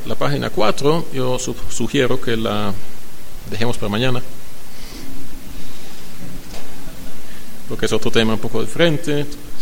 la página 4, yo sugiero que la dejemos para mañana, porque es otro tema un poco diferente.